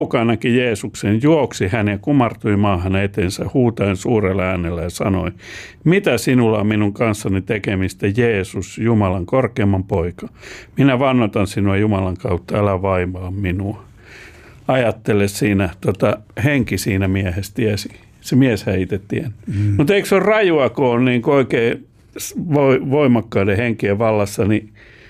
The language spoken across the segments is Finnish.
näki Jeesuksen, juoksi hän ja kumartui maahan eteensä huutaen suurella äänellä ja sanoi, mitä sinulla on minun kanssani tekemistä, Jeesus, Jumalan korkeamman poika? Minä vannotan sinua Jumalan kautta, älä vaimaa minua. Ajattele siinä, henki siinä miehessä tiesi. Se mieshän itse tiennyt. Mutta eikö se ole rajua, kun on niin oikein voimakkaiden henkien vallassa, niin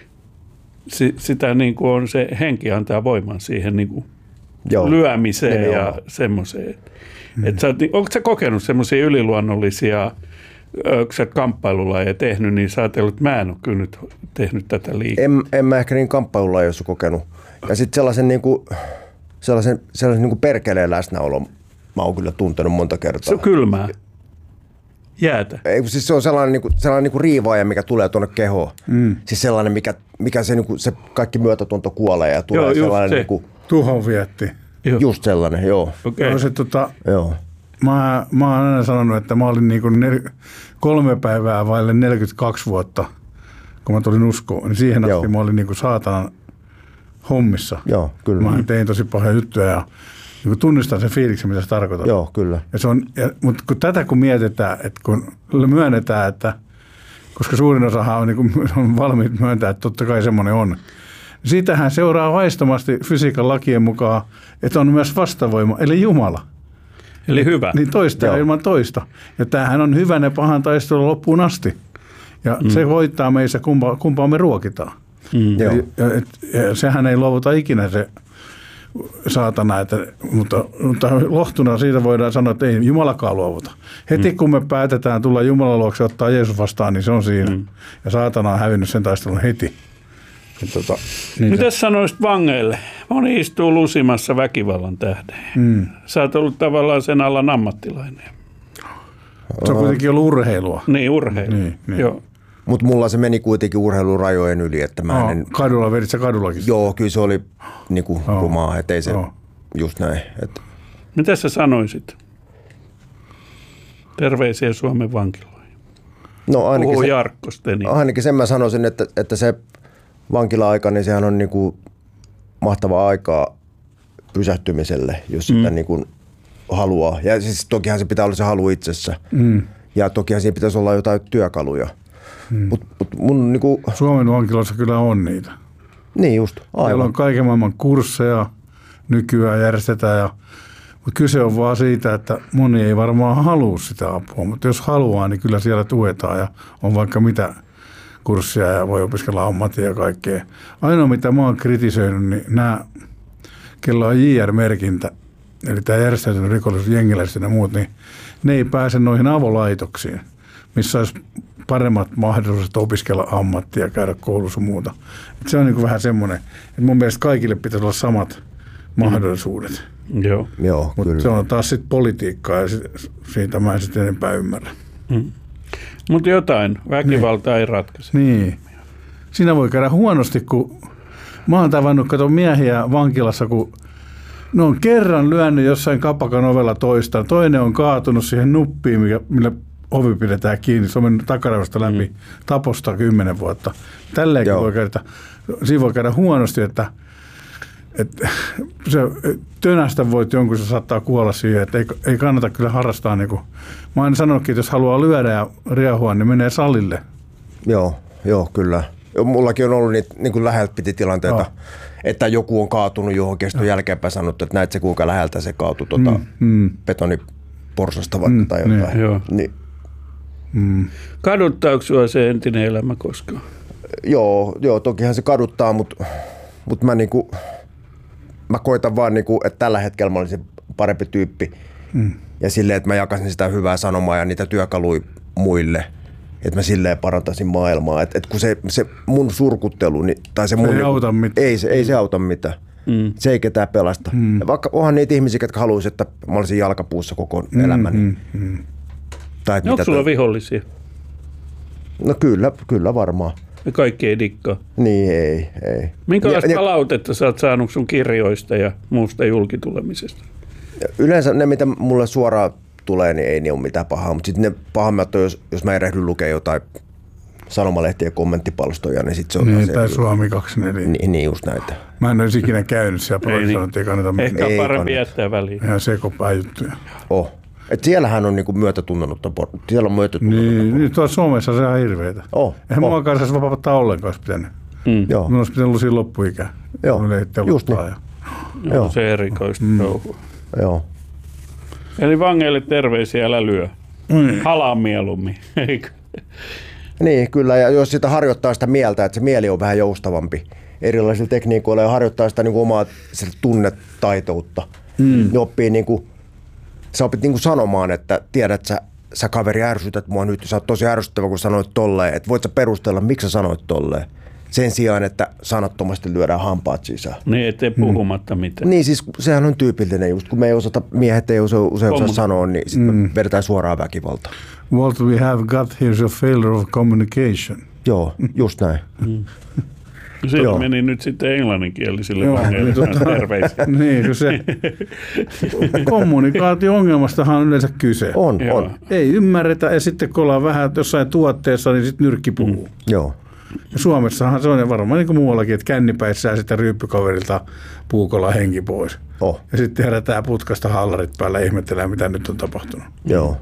sitä niin kuin on se henki antaa voiman siihen niin kuin lyömiseen ja semmoiseen. Onko sä kokenut semmoisia yliluonnollisia, kun sä kamppailulajeja tehnyt, niin sä ajatellut, että mä en ole kyllä nyt tehnyt tätä liikaa. En mä ehkä niin kamppailulajeissa kokenut. Ja sitten sellaisen niin kuin perkeleen läsnäolon mä oon kyllä tuntenut monta kertaa. Se on kylmää. Jäätä. Ei, siis se on sellainen niin kuin riivaaja, mikä tulee tuonne kehoon. Siis sellainen, mikä se, niin kuin, se kaikki myötätunto kuolee ja tulee sellainen se. Niin kuin, tuhon vietti. Just sellainen, joo. Okay. Joo. Mä oon aina sanonut, että mä olin niin kuin 3 päivää vaille 42 vuotta, kun mä tulin uskoon. Niin siihen asti mä olin niin kuin saatanan hommissa. Joo, kyllä. Mä tein tosi pahoja juttuja ja niin tunnistan sen fiiliksen, mitä se tarkoittaa. Joo, kyllä. Mutta kun mietitään, että kun myönnetään, että koska suurin osahan on, niin on valmiit myöntää, että totta kai semmoinen on. Siitähän seuraa väistämästi fysiikan lakien mukaan, että on myös vastavoima, eli Jumala. Eli hyvä. Niin toista ja ilman toista. Ja tämähän on hyvän ja pahan taistelun loppuun asti. Ja se voittaa meissä, kumpaa me ruokitaan. Ja sehän ei luovuta ikinä se saatana, mutta lohtuna siitä voidaan sanoa, että ei Jumalakaan luovuta. Heti kun me päätetään tulla Jumalan luokse ottaa Jeesus vastaan, niin se on siinä. Ja saatana on hävinnyt sen taistelun heti. Mitäs sanoisit vangeille? Moni istuu lusimassa väkivallan tähden. Sä oot ollut tavallaan sen alan ammattilainen. Se on kuitenkin ollut urheilua. Niin, urheilu. Niin. Joo. Mutta mulla se meni kuitenkin urheilurajojen yli. Että mä en... Kadulla, vedit sä kadullakin? Joo, kyllä se oli niinku rumaa, ettei se just näin. Että... Mitä sä sanoisit? Terveisiä Suomen vankiloihin. No ainakin sen mä sanoisin, että se vankila-aika, niin sehän on niinku mahtavaa aikaa pysähtymiselle, jos sitä niinku haluaa. Ja siis tokihan se pitää olla se halu itsessä. Ja tokihan siinä pitäisi olla jotain työkaluja. Mut mun niinku... Suomen vankiloissa kyllä on niitä. Niin just, aivan. Siellä on kaiken maailman kursseja nykyään järjestetään. Mutta kyse on vaan siitä, että moni ei varmaan halua sitä apua. Mutta jos haluaa, niin kyllä siellä tuetaan ja on vaikka mitä kurssia ja voi opiskella ammattia ja kaikkea. Ainoa mitä mä oon kritisoinut, niin nämä, kello on JR-merkintä, eli tämä järjestäytynyt rikollisuus, jengiläiset ja muut, niin ne ei pääse noihin avolaitoksiin, missä olisi paremmat mahdollisuudet opiskella ammattia, käydä koulussa ja muuta. Et se on niin kuin vähän semmoinen, että mun mielestä kaikille pitäisi olla samat mahdollisuudet. Joo, mutta se on taas sitten politiikkaa ja siitä mä en sitten enempää ymmärrä. Mutta jotain, väkivalta ei ratkaise. Niin. Siinä voi käydä huonosti, kun mä oon tavannut miehiä vankilassa, kun ne on kerran lyönyt jossain kapakan ovella toista. Toinen on kaatunut siihen nuppiin, millä ovi pidetään kiinni. Se on mennyt takaraivosta läpi taposta 10 vuotta. Tälleenkin voi käydä. Siinä voi käydä huonosti, että se tönästä voit jonkun, se saattaa kuolla siihen, että ei kannata kyllä harrastaa. Niin kuin, mä oon sanonutkin, että jos haluaa lyödä ja riehua, niin menee salille. Joo, kyllä. Mullakin on ollut niitä niin kuin läheltä piti tilanteita, että joku on kaatunut johonkin, ja jälkeenpäin sanottu, että näet se kuinka läheltä se kaatui betoniporsasta vaikka tai jotain. Niin. Kaduttaako sinua se entinen elämä koskaan? Joo, tokihan se kaduttaa, mutta mä koitan vaan, että tällä hetkellä mä olisin parempi tyyppi. Ja silleen, että mä jakaisin sitä hyvää sanomaa ja niitä työkaluja muille. Että mä silleen parantaisin maailmaa. Että kun se mun surkuttelu, tai se mun... Ei auta mitään. Ei se auta mitään. Se ei ketään pelasta. Vaikka onhan niitä ihmisiä, jotka haluaisivat, että mä olisin jalkapuussa koko elämäni. Tai onko sulla vihollisia? No kyllä varmaan. Ja kaikki ei dikkaa. Niin, ei. Minkälaista palautetta sä oot saanut sun kirjoista ja muusta julkitulemisesta? Yleensä ne, mitä mulle suoraan tulee, niin ei ne ole mitään pahaa. Mutta sitten ne pahammat on, jos mä erehdyn lukea jotain sanomalehtien kommenttipalstoja, niin sitten se on... Niin, tai Suomi 24. Niin just näitä. Mä en olisi ikinä käynyt siellä provinssioilla, ei kannata mennä. Ehkä on parempi jättää väliin. Ihan sekopää juttuja. Et siellähän on niinku myötätunnonutta. Siellä on myötätunnonutta. Niin, tuolla Suomessa se on hirveetä. Eihän mua kanssa vapauttaa ollenkaan olisi pitänyt. Joo. Minun olisi pitänyt olla siinä loppuikään. Joo, just niin. Joo. Se erikoista touhua. Joo. Eli vangeille terveisiä, älä lyö. Halaa mieluummin, eikö? Niin, kyllä. Ja jos sitä harjoittaa sitä mieltä, että se mieli on vähän joustavampi erilaisilla tekniikoilla ja harjoittaa sitä niin kuin omaa tunnetaitoutta, niin oppii niin kuin, sä opit niin kuin sanomaan, että tiedät sä kaveri ärsytät mua nyt, sä oot tosi ärsyttävä, kun sanoit tolleen, että voit sä perustella, miksi sä sanoit tolleen. Sen sijaan, että sanattomasti lyödään hampaat sisään. Niin, ettei puhumatta mitään. Niin, siis sehän on tyypillinen just, kun me ei osata, miehet ei usein osaa sanoa, niin sitten me vedetään suoraan väkivaltaa. What we have got here is a failure of communication. Joo, just näin. Siitä meni nyt sitten englanninkielisille vangeille terveisiä. Niin, kun se kommunikaatio-ongelmastahan on yleensä kyse. On. Ei ymmärretä ja sitten kun ollaan vähän jossain tuotteessa, niin sitten nyrkki puhuu. Joo. Ja Suomessahan se on varmaan niin kuin muuallakin, että kännipäissään sitä ryyppykaverilta puukolla henki pois. Ja sitten herätään putkasta hallarit päällä ja ihmetellään, mitä nyt on tapahtunut. Joo.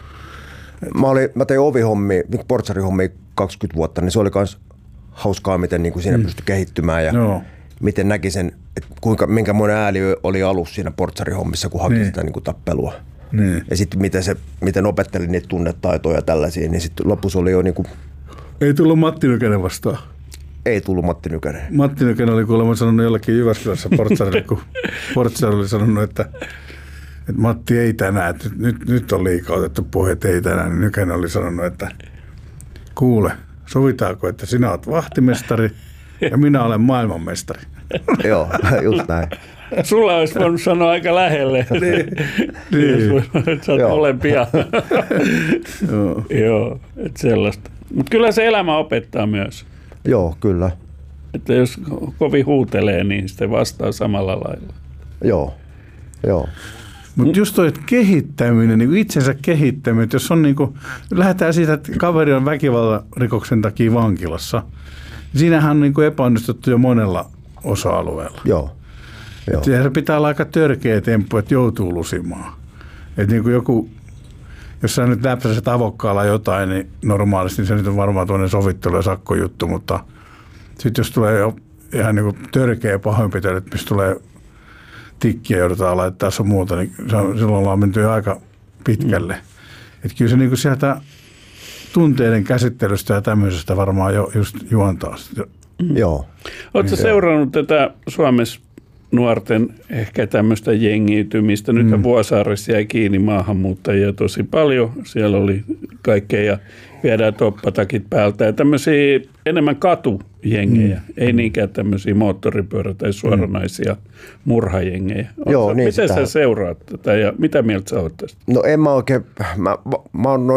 Mä tein ovihommia, portsarihommia 20 vuotta, niin se oli myös hauskaa, miten niin kuin siinä pystyi kehittymään ja miten näki sen, että minkämoinen ääli oli alussa siinä portsarihommissa, kun haki sitä niin kuin tappelua. Niin. Ja sitten miten opetteli niitä tunnetaitoja ja tällaisia, niin sitten lopussa oli jo niin kuin... Ei tullut Matti Nykänen vastaan. Ei tullut Matti Nykänen. Matti Nykänen oli kuulemma sanonut jollekin Jyväskylässä portsarille, kun portsari oli sanonut, että Matti ei tänään, että nyt on liikaa otettu puheet, ei tänään. Niin Nykänen oli sanonut, että kuule, sovitaanko, että sinä olet vahtimestari ja minä olen maailmanmestari. Joo, just näin. Sulla olisi voinut sanoa aika lähelle. Niin. Sä oot molempia. Joo, että sellaista. Mutta kyllä se elämä opettaa myös. Joo, kyllä. Että jos kovin huutelee, niin sitten vastaa samalla lailla. Joo. Mutta just toi kehittäminen, niin itsensä kehittäminen, että jos on niinku, lähdetään siitä, että kaveri on väkivaltarikoksen takia vankilassa, niin siinähän on niinku epäonnistuttu jo monella osa-alueella. Joo. Se pitää olla aika törkeä temppu, että joutuu lusimaan. Että niin kuin joku, jos sä nyt läpsäiset avokkaalla jotain, niin normaalisti niin se nyt on varmaan tuonne sovittelu- ja sakkojuttu, mutta sitten jos tulee jo ihan niin kuin törkeä pahoinpitely, että mistä tulee tikkiä joudutaan laittaa sun muuta, niin silloin ollaan menty jo aika pitkälle. Että kyllä se niin kuin sieltä tunteiden käsittelystä ja tämmöisestä varmaan jo just juontaa. Joo. Oletko seurannut tätä Suomessa nuorten ehkä tämmöistä jengiytymistä? Nyt Vuosaaressa jäi kiinni maahanmuuttajia tosi paljon. Siellä oli kaikkea ja viedään toppatakit päältä ja tämmöisiä enemmän katujengejä. Ei niinkään tämmöisiä moottoripyörä- tai suoranaisia murhajengejä. Joo, niin miten sä seuraat tätä ja mitä mieltä sä oot tästä? No en mä oikein, mä oon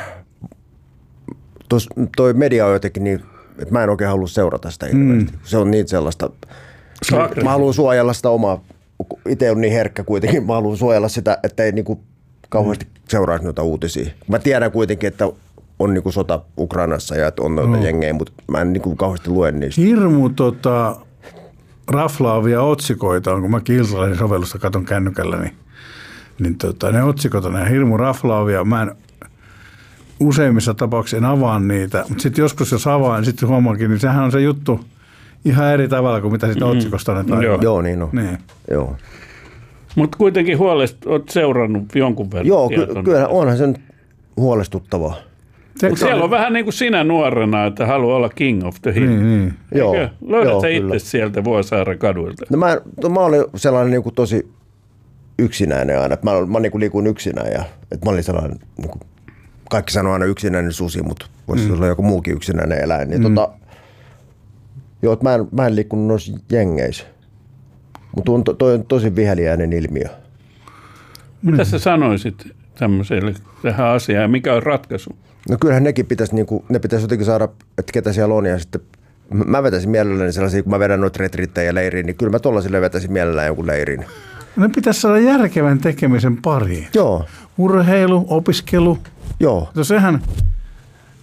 toi media on jotenkin niin, että mä en oikein halua seurata sitä hirveästi. Se on niin sellaista, mä haluan suojella sitä omaa, itse on niin herkkä kuitenkin, mä haluan suojella sitä, että ei niinku kauheasti seuraisi noita uutisia. Mä tiedän kuitenkin, että on niinku sota Ukrainassa ja että on noita jengejä, mutta mä en niinku kauheasti lue niistä. Hirmu raflaavia otsikoita on, kun mäkin Iltalehden sovellusta katon kännykällä, niin ne otsikot on hirmu raflaavia. Mä en useimmissa tapauksissa en avaa niitä, mutta sitten joskus jos avaan, niin sitten huomaakin, niin sehän on se juttu ihan eri tavalla kuin mitä siitä otsikosta annetaan. Joo, niin on. Niin. Joo. Mutta kuitenkin olet seurannut jonkun verran. Joo, kyllä onhan se huolestuttavaa. Mutta siellä on vähän niin kuin sinä nuorena, että haluaa olla king of the hill. Niin. Joo, löydät sä itse sieltä Vuosaaren kaduilta? No mä olin sellainen niin kuin tosi yksinäinen aina. Mä niin kuin liikun yksinään ja että mä olin sellainen, niin kuin, kaikki sanoo aina yksinäinen susi, mutta voisi olla joku muukin yksinäinen eläin. Niin joo, että mä en liikkunut noissa jengeissä. Mutta toi on tosi viheliäinen ilmiö. Mitä sä sanoisit tämmöiselle tähän asiaan ja mikä on ratkaisu? No kyllähän nekin pitäisi, ne pitäisi jotenkin saada, että ketä siellä on ja sitten mä vetäisin mielelläni sellaisia, kun mä vedän noita retriittejä leiriin, niin kyllä mä tollasille vetäisin mielellään jonkun leirin. Ne pitäisi saada järkevän tekemisen pariin. Joo. Urheilu, opiskelu. Joo. No sehän,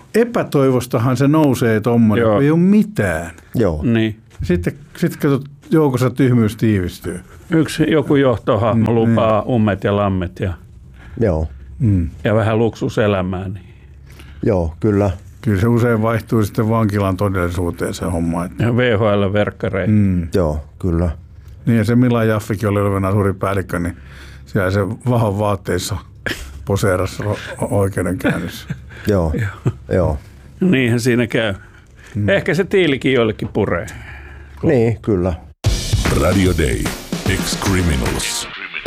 epätoivostahan se nousee tommoinen, kun ei ole mitään. Joo. Niin. Sitten katsot, joukossa tyhmyys tiivistyy. Joku johtohahmo lupaa ummet ja lammet Joo. ja vähän luksuselämää. Niin. Joo, kyllä. Kyllä se usein vaihtuu sitten vankilan todellisuuteen se homma. Että. Ja VHL-verkkareihin. Joo, kyllä. Niin ja se Mila Jaffikin oli olevinaan suuri päällikkö, niin siellä se vahvan vaatteissa poseerassa oikeudenkäynnissä. Joo. Niinhän siinä käy. Ehkä se tiilikin joillekin puree. Niin, kyllä. Radio Day. Ex-Criminals.